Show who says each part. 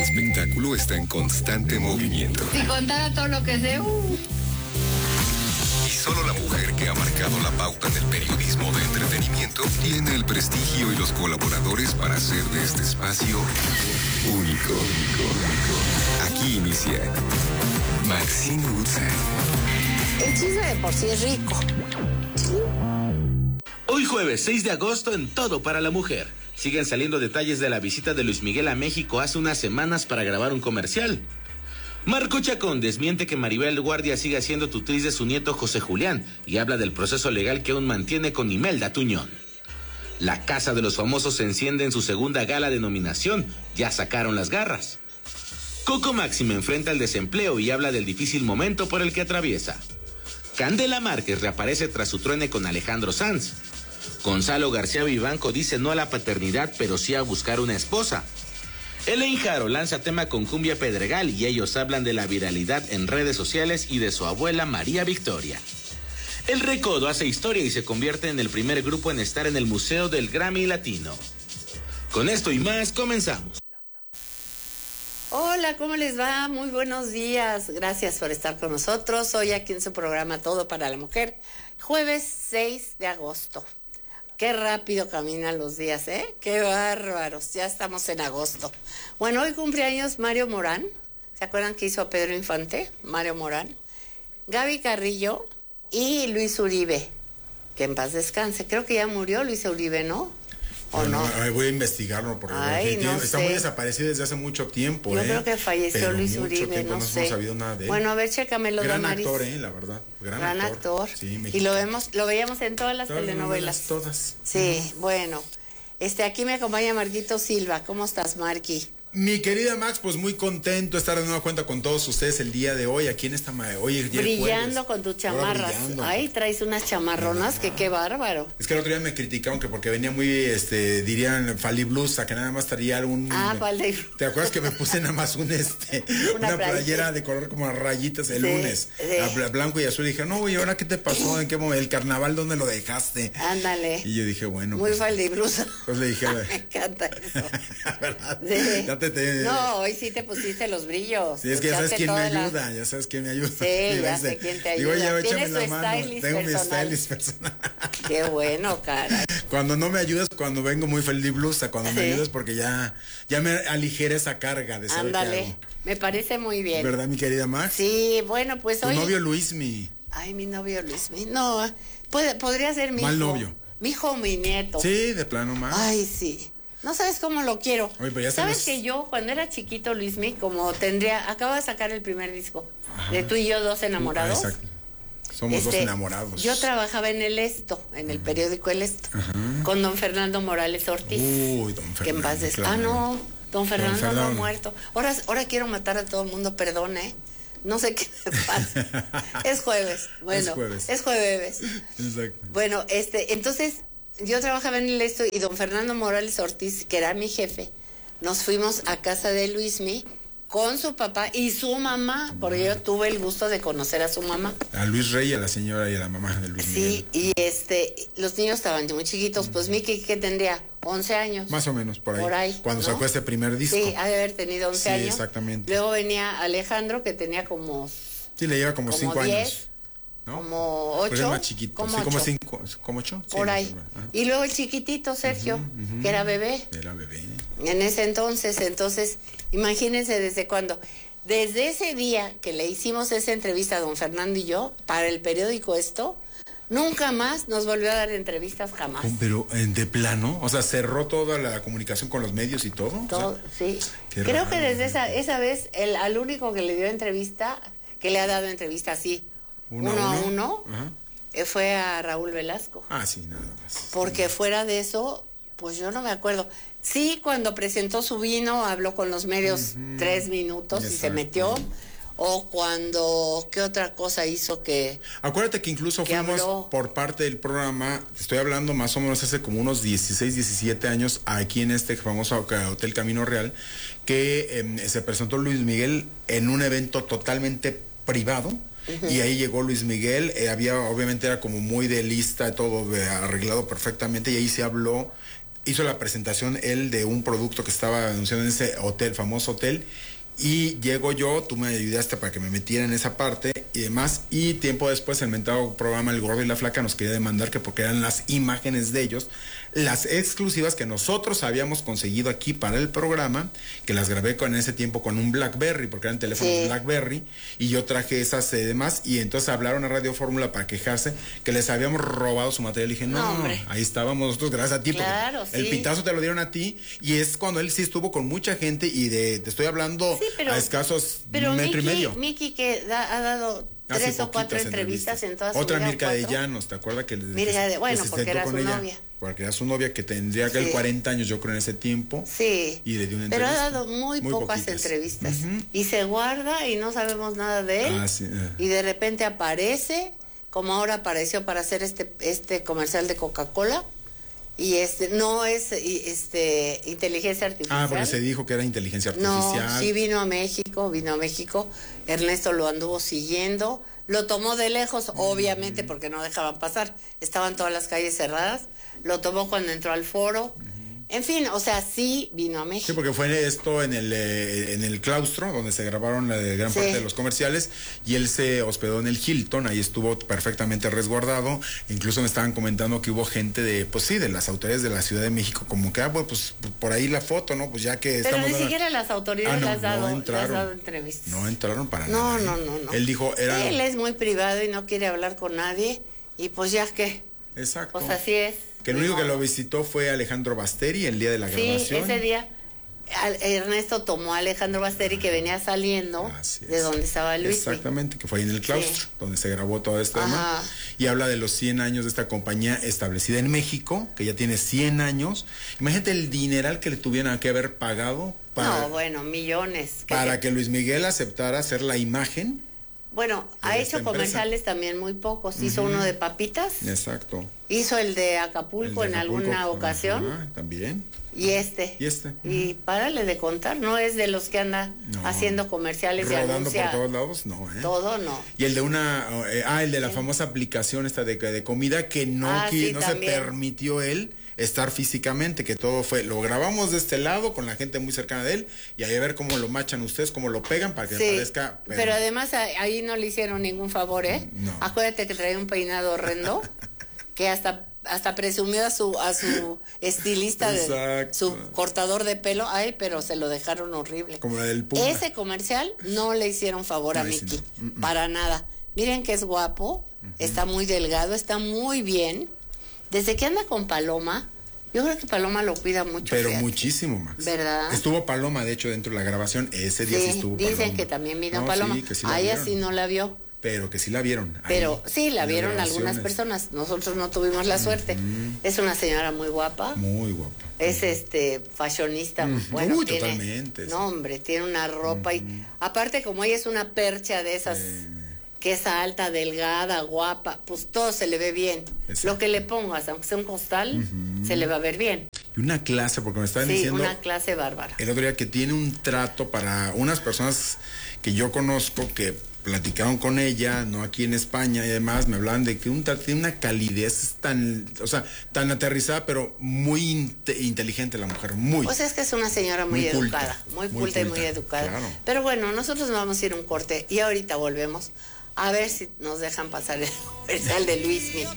Speaker 1: espectáculo está en constante movimiento.
Speaker 2: Si contara todo lo que sé,
Speaker 1: Y solo la mujer que ha marcado la pauta del periodismo de entretenimiento tiene el prestigio y los colaboradores para hacer de este espacio único. Aquí inicia Maxine Woodside.
Speaker 2: el chisme de por sí es rico.
Speaker 3: Hoy jueves 6 de agosto en Todo para la Mujer. Siguen saliendo detalles de la visita de Luis Miguel a México hace unas semanas para grabar un comercial. Marco Chacón desmiente que Maribel Guardia siga siendo tutriz de su nieto José Julián y habla del proceso legal que aún mantiene con Imelda Tuñón. La Casa de los Famosos se enciende en su segunda gala de nominación, ya sacaron las garras. Coco Máxima enfrenta el desempleo y habla del difícil momento por el que atraviesa. Candela Márquez reaparece tras su truene con Alejandro Sanz. Gonzalo García Vivanco dice no a la paternidad, pero sí a buscar una esposa. Elaine Jaro lanza tema con Cumbia Pedregal y ellos hablan de la viralidad en redes sociales y de su abuela María Victoria. El Recodo hace historia y se convierte en el primer grupo en estar en el Museo del Grammy Latino. Con esto y más, comenzamos.
Speaker 2: Hola, ¿cómo les va? Muy buenos días. Gracias por estar con nosotros. Hoy aquí en su programa Todo para la Mujer, jueves 6 de agosto. Qué rápido caminan los días, ¿eh? Qué bárbaros. Ya estamos en agosto. Bueno, hoy cumpleaños Mario Morán. ¿Se acuerdan que hizo a Pedro Infante? Mario Morán. Gaby Carrillo y Luis Uribe. Que en paz descanse. Creo que ya murió Luis Uribe, ¿no? ¿O
Speaker 4: bueno,
Speaker 2: no?
Speaker 4: Voy a investigarlo porque está muy desaparecido desde hace mucho tiempo.
Speaker 2: Yo creo que falleció Luis Uribe, no sé.
Speaker 4: hemos sabido nada de él.
Speaker 2: Bueno, a ver, chécamelo,
Speaker 4: Gran
Speaker 2: Damaris.
Speaker 4: actor, la verdad. Gran
Speaker 2: actor.
Speaker 4: Sí,
Speaker 2: y lo veíamos en todas las telenovelas.
Speaker 4: Todas.
Speaker 2: Sí, bueno. Aquí me acompaña Marquito Silva. ¿Cómo estás, Marqui?
Speaker 4: Mi querida Max, pues muy contento de estar de nueva cuenta con todos ustedes el día de hoy, aquí en esta hoy el día
Speaker 2: brillando
Speaker 4: jueves.
Speaker 2: Con tus chamarras. Ay, traes unas chamarronas que qué bárbaro.
Speaker 4: Es que el otro día me criticaron que porque venía muy, dirían, faliblusa, que nada más traía algún...
Speaker 2: faliblusa.
Speaker 4: ¿Te acuerdas que me puse nada más una playera de color como rayitas el lunes? Sí. Blanco y azul. Y dije, no, güey, ¿ahora qué te pasó? ¿En qué momento? ¿El carnaval dónde lo dejaste?
Speaker 2: Ándale.
Speaker 4: Y yo dije, bueno.
Speaker 2: Muy faliblusa.
Speaker 4: Pues le dije,
Speaker 2: me encanta eso.
Speaker 4: ¿Verdad?
Speaker 2: Sí. No, hoy sí te pusiste los brillos.
Speaker 4: Sí, es que ya sabes quién me ayuda, ya sabes quién me ayuda.
Speaker 2: Sí, ya sé quién te ayuda.
Speaker 4: Digo, ya
Speaker 2: ¿Tienes
Speaker 4: échame
Speaker 2: tu
Speaker 4: la mano. Tengo mi stylist personal.
Speaker 2: Qué bueno, cara.
Speaker 4: Cuando no me ayudas, cuando vengo muy feliz blusa, cuando me ayudas porque ya me aligera esa carga de saber.
Speaker 2: Ándale, me parece muy bien.
Speaker 4: ¿Verdad, mi querida Max?
Speaker 2: Sí, bueno, pues hoy...
Speaker 4: Tu novio Luismi.
Speaker 2: Ay, mi novio Luismi. No, podría ser mi
Speaker 4: Mal
Speaker 2: hijo.
Speaker 4: novio.
Speaker 2: Mi hijo o mi nieto.
Speaker 4: Sí, de plano más.
Speaker 2: Ay, sí. No sabes cómo lo quiero.
Speaker 4: Oye, pero ya
Speaker 2: ¿Sabes que yo, cuando era chiquito, Luismi, acaba de sacar el primer disco,
Speaker 4: Ajá.
Speaker 2: De Tú y Yo, Dos Enamorados?
Speaker 4: Exacto. Somos dos enamorados.
Speaker 2: Yo trabajaba en El Esto, en el periódico El Esto, con don Fernando Morales Ortiz.
Speaker 4: Uy, don Fernando.
Speaker 2: Que en paz
Speaker 4: claro.
Speaker 2: No, don Fernando no ha muerto. Ahora quiero matar a todo el mundo, perdón, No sé qué me pasa. Es jueves. Bueno, es jueves.
Speaker 4: Exacto.
Speaker 2: Bueno, entonces... Yo trabajaba en El Esto y don Fernando Morales Ortiz, que era mi jefe, nos fuimos a casa de Luismi con su papá y su mamá, porque yo tuve el gusto de conocer a su mamá.
Speaker 4: A Luis Rey, a la señora y a la mamá de Luis Miguel.
Speaker 2: Sí, y los niños estaban muy chiquitos, pues Miki, ¿qué tendría? 11 años.
Speaker 4: Más o menos, por ahí. Cuando sacó este primer disco.
Speaker 2: Sí, ha de haber tenido 11 años.
Speaker 4: Sí, exactamente.
Speaker 2: Luego venía Alejandro, que tenía como...
Speaker 4: Sí, le lleva como 5 años. ¿No?
Speaker 2: Como 8.
Speaker 4: Pues es más chiquito,
Speaker 2: como
Speaker 4: sí,
Speaker 2: 8.
Speaker 4: como 5, como 8.
Speaker 2: Por
Speaker 4: sí,
Speaker 2: ahí. Y luego el chiquitito Sergio, que era bebé.
Speaker 4: Era bebé.
Speaker 2: En ese entonces, imagínense desde cuándo. Desde ese día que le hicimos esa entrevista a don Fernando y yo, para el periódico Esto, nunca más nos volvió a dar entrevistas, jamás.
Speaker 4: Pero de plano, o sea, cerró toda la comunicación con los medios y todo.
Speaker 2: Todo, sí.
Speaker 4: Creo
Speaker 2: que desde esa vez, al único que le dio entrevista, que le ha dado entrevista así, uno a uno, fue a Raúl Velasco.
Speaker 4: Ah, sí, nada más.
Speaker 2: Porque fuera de eso, pues yo no me acuerdo. Sí, cuando presentó su vino, habló con los medios 3 minutos. Exacto. Y se metió. O cuando, ¿qué otra cosa hizo que...
Speaker 4: Acuérdate que incluso fuimos por parte del programa, estoy hablando más o menos hace como unos 16, 17 años, aquí en este famoso Hotel Camino Real, que se presentó Luis Miguel en un evento totalmente privado. Y ahí llegó Luis Miguel, obviamente era como muy de lista, todo arreglado perfectamente, y ahí se habló hizo la presentación él de un producto que estaba anunciando en ese hotel, famoso hotel. Y llego yo, tú me ayudaste para que me metiera en esa parte y demás. Y tiempo después el mentado programa El Gordo y la Flaca nos quería demandar que porque eran las imágenes de ellos, las exclusivas que nosotros habíamos conseguido aquí para el programa, que las grabé en ese tiempo con un BlackBerry, porque eran teléfonos BlackBerry, y yo traje esas demás, y entonces hablaron a Radio Fórmula para quejarse que les habíamos robado su material. Y dije, no, ahí estábamos nosotros, gracias a ti,
Speaker 2: claro,
Speaker 4: porque el pitazo te lo dieron a ti, y es cuando él sí estuvo con mucha gente, y te estoy hablando a escasos metro y medio.
Speaker 2: Miki que ha dado 3 o 4 entrevistas en toda su vida.
Speaker 4: Otra Mirka de Llanos, ¿te acuerdas que
Speaker 2: bueno, porque era su novia.
Speaker 4: Porque era su novia que tendría aquel 40 años, yo creo, en ese tiempo.
Speaker 2: Sí.
Speaker 4: Y le dio una
Speaker 2: entrevista. Pero ha dado muy pocas
Speaker 4: poquitas
Speaker 2: entrevistas. Y se guarda y no sabemos nada de él. Y de repente aparece, como ahora apareció para hacer este comercial de Coca-Cola. Y no es inteligencia artificial.
Speaker 4: Porque se dijo que era inteligencia artificial.
Speaker 2: No, sí vino a México. Ernesto lo anduvo siguiendo. Lo tomó de lejos, obviamente, porque no dejaban pasar. Estaban todas las calles cerradas. Lo tomó cuando entró al foro. En fin, o sea, sí vino a México.
Speaker 4: Sí, porque fue esto en el claustro, donde se grabaron la gran parte de los comerciales, y él se hospedó en el Hilton, ahí estuvo perfectamente resguardado. Incluso me estaban comentando que hubo gente de las autoridades de la Ciudad de México, como que, pues por ahí la foto, ¿no? Pues ya que
Speaker 2: pero estamos... Pero ni siquiera las autoridades les han dado entrevistas.
Speaker 4: No entraron para nada.
Speaker 2: No.
Speaker 4: Él dijo,
Speaker 2: él es muy privado y no quiere hablar con nadie, y pues ya que...
Speaker 4: Exacto.
Speaker 2: Pues así es.
Speaker 4: Que el único que lo visitó fue Alejandro Basteri el día de la grabación.
Speaker 2: Sí, ese día Ernesto tomó a Alejandro Basteri, que venía saliendo de donde estaba Luis.
Speaker 4: Exactamente, que fue ahí en el claustro, donde se grabó todo esto. Y habla de los 100 años de esta compañía establecida en México, que ya tiene 100 años. Imagínate el dineral que le tuvieran que haber pagado
Speaker 2: millones.
Speaker 4: Para que Luis Miguel aceptara hacer la imagen.
Speaker 2: Bueno, ha hecho comerciales tambiy muy pocos. Hizo uno de papitas.
Speaker 4: Exacto.
Speaker 2: Hizo el de Acapulco en alguna ocasión.
Speaker 4: También.
Speaker 2: Y Y párale de contar, no es de los que anda haciendo comerciales
Speaker 4: rodando
Speaker 2: y anuncia.
Speaker 4: por todos lados, no,
Speaker 2: Todo no.
Speaker 4: Y el de el de la famosa aplicación esta de comida que no se permitió él estar físicamente, que todo lo grabamos de este lado con la gente muy cercana de él, y ahí a ver cómo lo machan ustedes, cómo lo pegan para que parezca.
Speaker 2: Pero además ahí no le hicieron ningún favor,
Speaker 4: No.
Speaker 2: Acuérdate que traía un peinado horrendo, que hasta presumió a su estilista, su cortador de pelo, pero se lo dejaron horrible.
Speaker 4: Como la del Puma.
Speaker 2: Ese comercial no le hicieron favor a Miki, para nada. Miren que es guapo, está muy delgado, está muy bien. Desde que anda con Paloma, yo creo que Paloma lo cuida mucho.
Speaker 4: Pero muchísimo, Max.
Speaker 2: ¿Verdad?
Speaker 4: Estuvo Paloma, de hecho, dentro de la grabación. Ese día sí estuvo Paloma.
Speaker 2: Dicen que también vino Paloma.
Speaker 4: Sí, que sí
Speaker 2: a ella sí no la vio.
Speaker 4: Pero que sí la vieron.
Speaker 2: Pero sí, la vieron algunas personas. Nosotros no tuvimos la suerte. Es una señora muy guapa.
Speaker 4: Muy guapa.
Speaker 2: Es fashionista. Bueno,
Speaker 4: totalmente.
Speaker 2: No, hombre, tiene una ropa. Y aparte, como ella es una percha de esas... que es alta, delgada, guapa, pues todo se le ve bien. Exacto. Lo que le pongas, aunque sea un costal, se le va a ver bien.
Speaker 4: Y una clase, porque me estaban diciendo...
Speaker 2: una clase bárbara.
Speaker 4: El otro día que tiene un trato para unas personas que yo conozco, que platicaron con ella, no aquí en España y demás, me hablaban de que tiene una calidez tan aterrizada, pero muy inteligente la mujer, muy.
Speaker 2: Pues es que es una señora muy educada, muy culta y muy educada.
Speaker 4: Claro.
Speaker 2: Pero bueno, nosotros nos vamos a ir a un corte y ahorita volvemos. A ver si nos dejan pasar el comercial de Luismi.